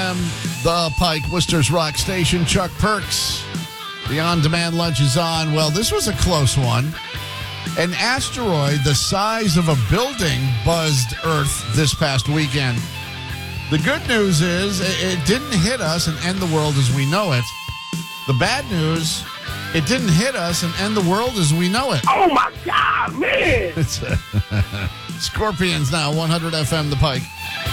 FM, the Pike, Worcester's Rock Station. Chuck Perks, the on-demand lunch is on. Well, this was a close one. An asteroid the size of a building buzzed Earth this past weekend. The good news is it didn't hit us and end the world as we know it. The bad news, it didn't hit us and end the world as we know it. Oh, my God, man. It's Scorpions now, 100 FM, the Pike.